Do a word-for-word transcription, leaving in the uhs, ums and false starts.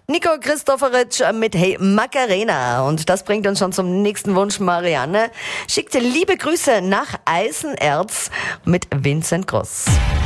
Nico Christoforitsch mit Hey Macarena. Und das bringt uns schon zum nächsten Wunsch. Marianne schickte liebe Grüße nach Eisenerz mit Vincent Gross.